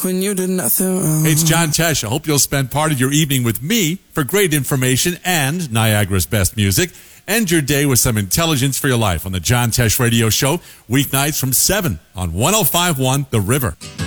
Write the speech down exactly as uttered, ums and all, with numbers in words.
when you did nothing wrong. Hey, it's John Tesh. I hope you'll spend part of your evening with me for great information and Niagara's best music. End your day with some intelligence for your life on the John Tesh Radio Show, weeknights from seven on one oh five point one The River.